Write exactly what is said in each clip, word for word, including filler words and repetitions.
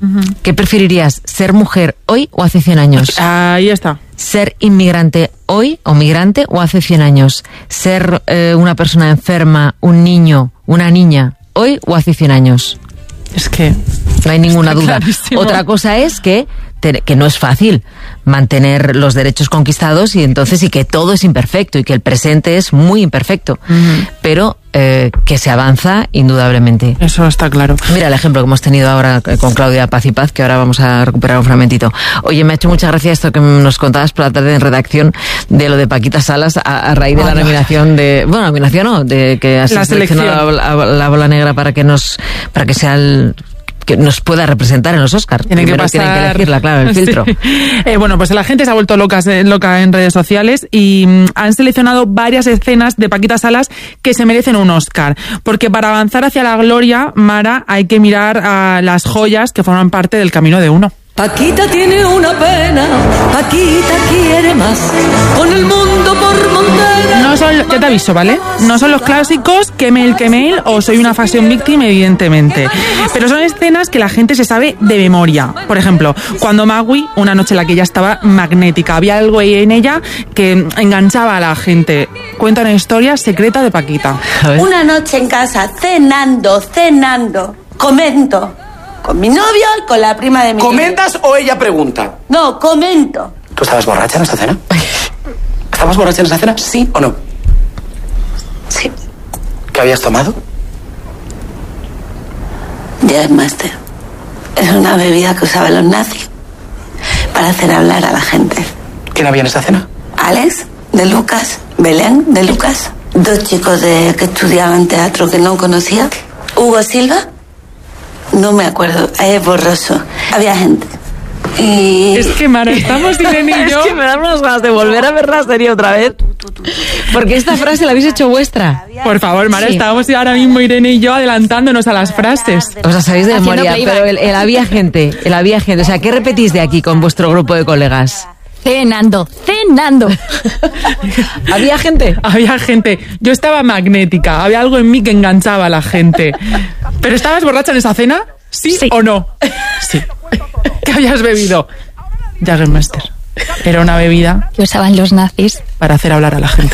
Uh-huh. ¿Qué preferirías, ser mujer hoy o hace cien años? Ahí está. ¿Ser inmigrante hoy o migrante o hace cien años? ¿Ser eh, una persona enferma, un niño, una niña hoy o hace cien años? Es que... No hay ninguna está duda. clarísimo. Otra cosa es que, te, que no es fácil mantener los derechos conquistados y entonces y que todo es imperfecto y que el presente es muy imperfecto. Uh-huh. Pero eh, que se avanza indudablemente. Eso está claro. Mira el ejemplo que hemos tenido ahora con Claudia Paz y Paz, que ahora vamos a recuperar un fragmentito. Oye, me ha hecho mucha gracia esto que nos contabas por la tarde en redacción de lo de Paquita Salas a, a raíz de oh, la no. nominación de... Bueno, nominación no, de que has seleccionado la, la, la bola negra para que nos... para que sea el... que nos pueda representar en los Oscars. Tienen que, pasar... tienen que elegirla, claro, el filtro. Sí. Eh, bueno, pues la gente se ha vuelto loca, loca en redes sociales y mm, han seleccionado varias escenas de Paquita Salas que se merecen un Oscar. Porque para avanzar hacia la gloria, Mara, hay que mirar a las joyas que forman parte del camino de uno. Paquita tiene una pena, Paquita quiere más, con el mundo por montera. No son, ya te aviso, ¿vale? No son los clásicos que mail, que mail o soy una fashion victim, evidentemente. Pero son escenas que la gente se sabe de memoria. Por ejemplo, cuando Magui, una noche en la que ella estaba magnética, había algo en ella que enganchaba a la gente. Cuenta una historia secreta de Paquita. Una noche en casa, cenando, cenando, comento. Con mi novio y con la prima de mi ¿Comentas novio. o ella pregunta? No, comento. ¿Tú estabas borracha en esa cena? ¿Estabas borracha en esa cena? ¿Sí o no? Sí. ¿Qué habías tomado? Jägermeister. Es una bebida que usaban los nazis para hacer hablar a la gente. ¿Quién había en esa cena? Alex, de Lucas. Belén, de Lucas. Dos chicos de, que estudiaban teatro que no conocía. Hugo Silva. No me acuerdo, es borroso. Había gente. Y... Es que, Mara, estamos Irene y yo... Es que me dan unas ganas de volver a ver la serie otra vez. Porque esta frase la habéis hecho vuestra. Por favor, Mara, sí. Estábamos ahora mismo Irene y yo adelantándonos a las frases. Os la sabéis de memoria, pero el, el había gente, el había gente. O sea, ¿qué repetís de aquí con vuestro grupo de colegas? Cenando, cenando. ¿Había gente? Había gente. Yo estaba magnética. Había algo en mí que enganchaba a la gente. ¿Pero estabas borracha en esa cena? ¿Sí, sí. o no? Sí. ¿Qué habías bebido? Jägermeister. Era una bebida que usaban los nazis para hacer hablar a la gente.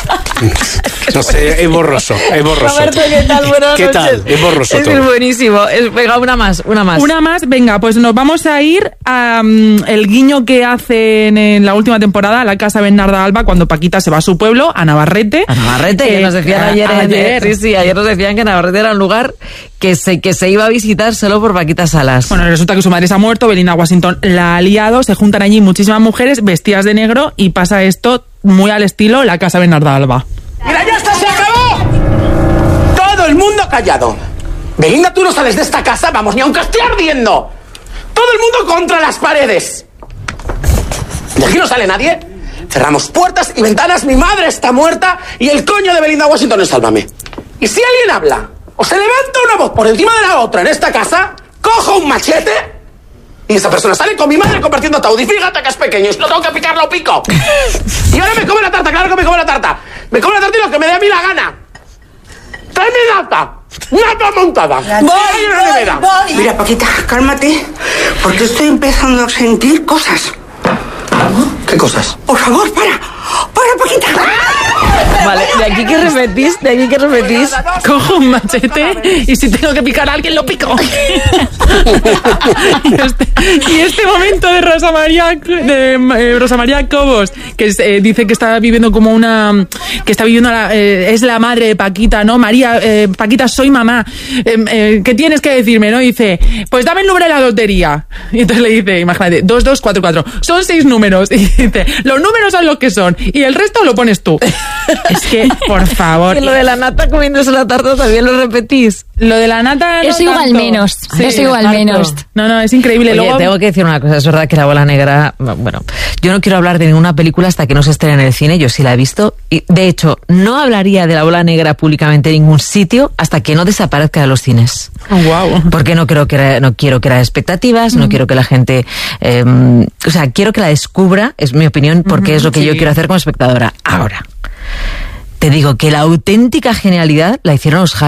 No sé, es borroso, es borroso. Roberto, ¿qué tal? Buenas ¿Qué noches. tal? Es borroso es todo. Es buenísimo. Es, venga, una más, una más. Una más, venga, pues nos vamos a ir a um, el guiño que hacen en la última temporada a la Casa Bernarda Alba cuando Paquita se va a su pueblo, a Navarrete. A Navarrete, eh, que nos decían a, ayer. ayer. Sí, sí, ayer nos decían que Navarrete era un lugar que se, que se iba a visitar solo por Paquita Salas. Bueno, resulta que su madre se ha muerto, Belinda Washington la ha liado, se juntan allí muchísimas mujeres vestidas de negro y pasa esto muy al estilo la Casa Bernarda Alba. ¡Mira, ya está, se acabó! Todo el mundo callado. Belinda, tú no sales de esta casa, vamos, ni aunque esté ardiendo. Todo el mundo contra las paredes. De aquí no sale nadie. Cerramos puertas y ventanas, mi madre está muerta y el coño de Belinda Washington es Sálvame. Y si alguien habla o se levanta una voz por encima de la otra en esta casa, cojo un machete y esa persona sale con mi madre compartiendo ataúd. Y fíjate que es pequeño y no tengo que picarlo o pico. Y ahora me come la tarta, claro que me come la tarta. Me come la tarta y lo que me dé a mí la gana. ¡Tráeme nata! ¡Nata montada! Voy, voy, voy. Mira, Paquita, cálmate, porque estoy empezando a sentir cosas. ¿Qué cosas? Por favor, para. Para, Paquita. Vale, de aquí que repetís, de aquí que repetís. Cojo un machete y si tengo que picar a alguien, lo pico. y, este, y este momento de Rosa María, de eh, Rosa María Cobos, que es, eh, dice que está viviendo como una, que está viviendo, la, eh, es la madre de Paquita, ¿no? María, eh, Paquita, soy mamá. Eh, eh, ¿Qué tienes que decirme, no? Dice, pues dame el número de la lotería. Y entonces le dice, imagínate, dos dos cuatro cuatro. Son seis números. Y dice, los números son los que son. Y el resto lo pones tú. Es que, por favor. Y lo de la nata comiéndose la tarta también lo repetís. Lo de la nata no es igual tanto. menos. Sí, es igual harto. menos. No, no, es increíble. Oye, Luego... tengo que decir una cosa. Es verdad que La Bola Negra... Bueno, yo no quiero hablar de ninguna película hasta que no se estrene en el cine. Yo sí la he visto. Y, de hecho, no hablaría de La Bola Negra públicamente en ningún sitio hasta que no desaparezca de los cines. Oh, wow. Porque no, creo que era, no quiero crear expectativas, mm. no quiero que la gente... Eh, o sea, quiero que la descubra, es mi opinión, porque mm, es lo que sí. yo quiero hacer como espectadora. Ahora... Te digo que la auténtica genialidad la hicieron los Javis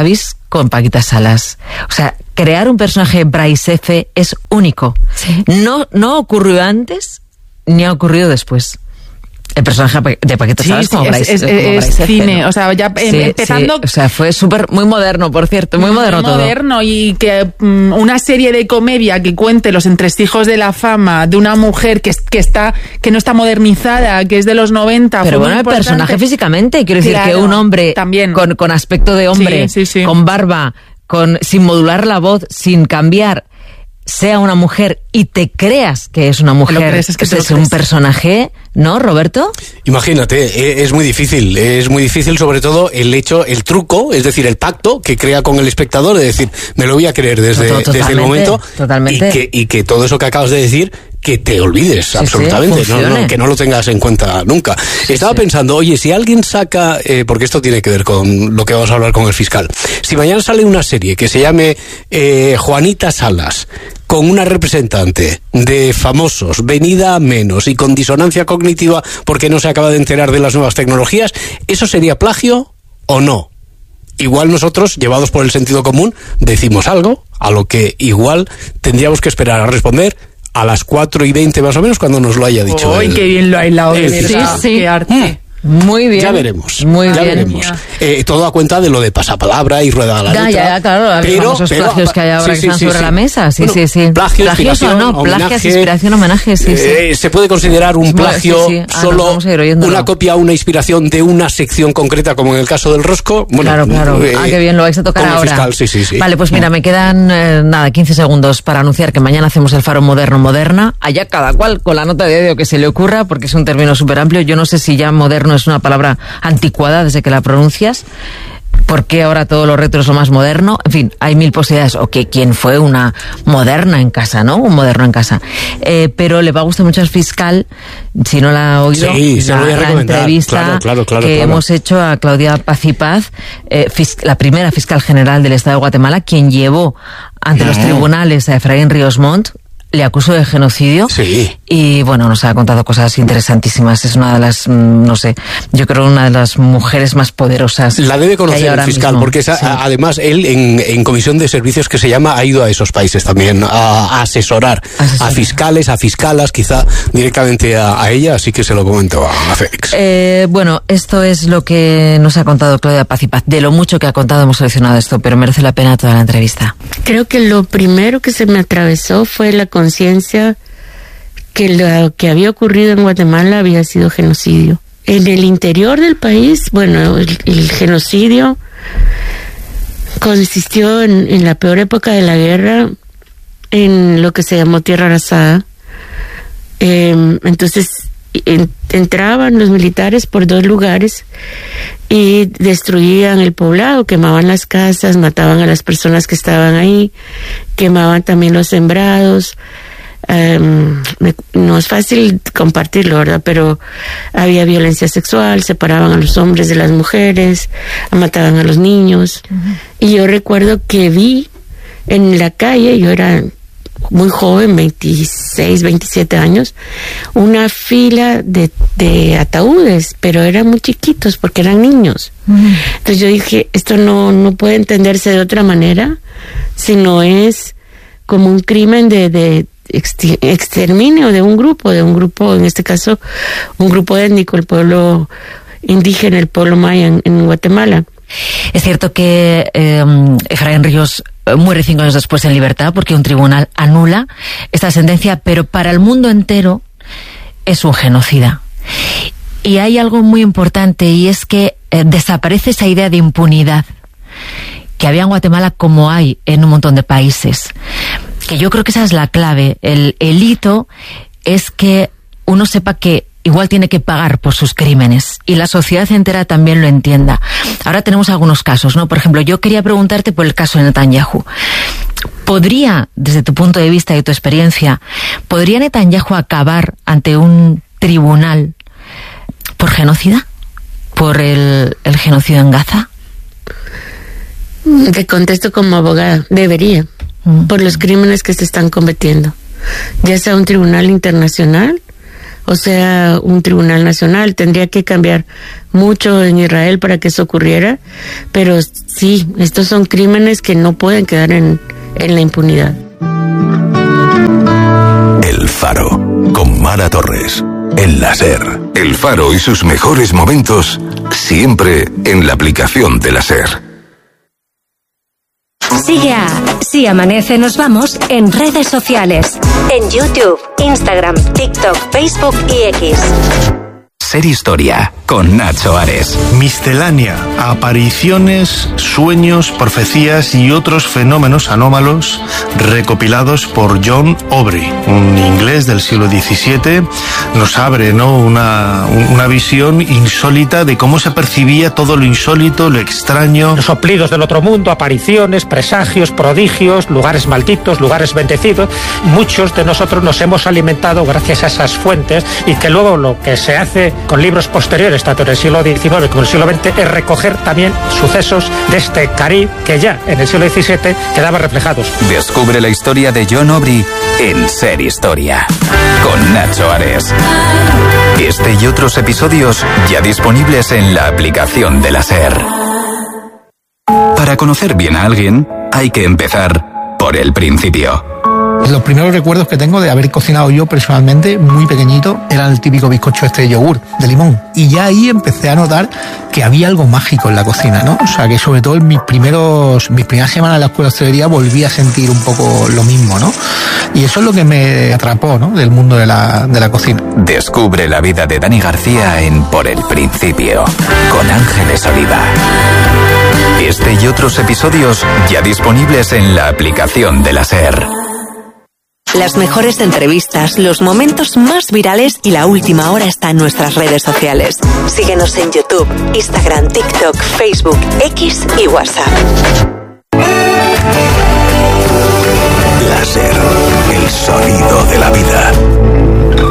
con Paquita Salas. O sea, crear un personaje Bryce F. es único. Sí. No, no ocurrió antes ni ha ocurrido después. El personaje de Paquita Sí, Salas sí, como es, Bryce, es, como es Bryce F, cine, ¿no? o sea, ya em, Sí, empezando... sí, o sea, fue súper, muy moderno, por cierto, muy moderno todo. moderno, y que mm, una serie de comedia que cuente los entresijos de la fama de una mujer que, es- que está que no está modernizada, que es de los noventa. Pero fue bueno, muy el importante. personaje físicamente, quiero decir Claro, que un hombre también. Con, con aspecto de hombre, Sí, sí, sí. con barba, con sin modular la voz, sin cambiar, sea una mujer y te creas que es una mujer, crees, es que te lo es un crees. personaje, ¿no, Roberto? Imagínate, eh, es muy difícil, es muy difícil sobre todo el hecho, el truco, es decir, el pacto que crea con el espectador de decir, me lo voy a creer desde, To- to- desde el totalmente, momento totalmente. Y, que, y que todo eso que acabas de decir, que te olvides Sí, absolutamente, sí, no, no, funcione. que no lo tengas en cuenta nunca. Estaba sí. pensando, oye, si alguien saca, eh, porque esto tiene que ver con lo que vamos a hablar con el fiscal, si mañana sale una serie que se llame eh, Juanita Salas, con una representante de famosos, venida a menos y con disonancia cognitiva porque no se acaba de enterar de las nuevas tecnologías, ¿eso sería plagio o no? Igual nosotros, llevados por el sentido común, decimos algo a lo que igual tendríamos que esperar a responder a las cuatro y veinte más o menos cuando nos lo haya dicho. ¡Ay, el- qué bien lo ha hilado, de el verdad! fiscal. Sí, sí. ¡Qué arte! Muy bien. Ya veremos. Muy ya bien. veremos. Eh, todo a cuenta de lo de pasapalabra y rueda a la Ya, letra. ya, ya, claro, los pero, famosos pero- plagios que hay ahora sí, que sí, están sí, sobre sí. la mesa, sí, Bueno, sí, sí. Plagio, Plagios o inspiración, no, plagios, homenaje, inspiración, homenaje, sí, sí. Eh, se puede considerar un Bueno, plagio sí, sí. Ah, nos solo vamos a ir oyéndolo. una copia o una inspiración de una sección concreta, como en el caso del rosco. Bueno, Claro, claro. eh, Ah, qué bien, lo vais a tocar con el ahora. fiscal, sí, sí, sí. Vale, pues mira, me quedan eh, nada, quince segundos para anunciar que mañana hacemos el Faro Moderno Moderna. Allá cada cual con la nota de audio que se le ocurra, porque es un término súper amplio. Yo no sé si ya moderno es una palabra anticuada desde que la pronuncias. ¿Por qué ahora todo lo retro es lo más moderno? En fin, hay mil posibilidades. O que quien fue una moderna en casa, ¿no? Un moderno en casa. Eh, pero le va a gustar mucho al fiscal, si no la ha oído, Sí, se lo la, voy a la recomendar. entrevista Claro, claro, claro, que claro. hemos hecho a Claudia Paz y Paz, eh, fis- la primera fiscal general del Estado de Guatemala, quien llevó ante los tribunales a Efraín Ríos Montt, le acusó de genocidio. Sí. Y bueno, nos ha contado cosas interesantísimas. Es una de las, mm, no sé, yo creo una de las mujeres más poderosas. La debe que hay conocer el ahora fiscal, mismo. porque esa- Sí. a- además él en, en comisión de servicios que se llama ha ido a esos países también a, a asesorar, Asesorar. a fiscales, a fiscalas, quizá directamente a, a ella, así que se lo comento a, a Félix. Eh, bueno, esto es lo que nos ha contado Claudia Paz y Paz. De lo mucho que ha contado hemos seleccionado esto, pero merece la pena toda la entrevista. Creo que lo primero que se me atravesó fue la conciencia que lo que había ocurrido en Guatemala había sido genocidio. En el interior del país, bueno, el, el genocidio consistió en, en la peor época de la guerra, en lo que se llamó Tierra Arrasada. Eh, entonces en, entraban los militares por dos lugares y destruían el poblado, quemaban las casas, mataban a las personas que estaban ahí, quemaban también los sembrados. Um, me, no es fácil compartirlo, ¿verdad? Pero había violencia sexual, separaban a los hombres de las mujeres, mataban a los niños. Uh-huh. Y yo recuerdo que vi en la calle, yo era muy joven, veintiséis, veintisiete años, una fila de, de ataúdes, pero eran muy chiquitos porque eran niños. Uh-huh. Entonces yo dije, esto no, no puede entenderse de otra manera, sino es como un crimen de, de exterminio de un grupo, de un grupo, en este caso, un grupo étnico, el pueblo indígena, el pueblo maya en, en Guatemala. Es cierto que eh, Efraín Ríos muere cinco años después en libertad porque un tribunal anula esta sentencia, pero para el mundo entero es un genocida. Y hay algo muy importante, y es que eh, desaparece esa idea de impunidad que había en Guatemala, como hay en un montón de países. Que yo creo que esa es la clave. El, el hito es que uno sepa que igual tiene que pagar por sus crímenes y la sociedad entera también lo entienda. Ahora tenemos algunos casos, ¿no? Por ejemplo, yo quería preguntarte por el caso de Netanyahu. ¿Podría, desde tu punto de vista y tu experiencia, podría Netanyahu acabar ante un tribunal por genocida? ¿Por el, el genocidio en Gaza? Te contesto como abogada, debería, mm. por los crímenes que se están cometiendo, ya sea un tribunal internacional o sea un tribunal nacional. Tendría que cambiar mucho en Israel para que eso ocurriera, pero sí, estos son crímenes que no pueden quedar en, en la impunidad. El Faro, con Mara Torres, en la SER. El Faro y sus mejores momentos, siempre en la aplicación de la SER. Sigue a Si Amanece Nos Vamos en redes sociales. En YouTube, Instagram, TikTok, Facebook y X. Ser Historia, con Nacho Ares. Miscelánea, apariciones, sueños, profecías y otros fenómenos anómalos recopilados por John Aubrey, un inglés del siglo diecisiete. Nos abre, ¿no?, una, una visión insólita de cómo se percibía todo lo insólito, lo extraño. Los soplidos del otro mundo, apariciones, presagios, prodigios, lugares malditos, lugares bendecidos. Muchos de nosotros nos hemos alimentado gracias a esas fuentes, y que luego lo que se hace con libros posteriores, tanto en el siglo diecinueve como en el siglo veinte, es recoger también sucesos de este Caribe que ya en el siglo diecisiete quedaban reflejados. Descubre la historia de John Aubrey en Ser Historia, con Nacho Ares. Este y otros episodios ya disponibles en la aplicación de la SER. Para conocer bien a alguien, hay que empezar por el principio. Los primeros recuerdos que tengo de haber cocinado yo personalmente, muy pequeñito, era el típico bizcocho este de yogur, de limón. Y ya ahí empecé a notar que había algo mágico en la cocina, ¿no? O sea, que sobre todo en mis primeros, mis primeras semanas en la escuela de hostelería volví a sentir un poco lo mismo, ¿no? Y eso es lo que me atrapó, ¿no?, del mundo de la, de la cocina. Descubre la vida de Dani García en Por el Principio, con Ángeles Oliva. Este y otros episodios ya disponibles en la aplicación de la SER. Las mejores entrevistas, los momentos más virales y la última hora está en nuestras redes sociales. Síguenos en YouTube, Instagram, TikTok, Facebook, X y WhatsApp. La SER.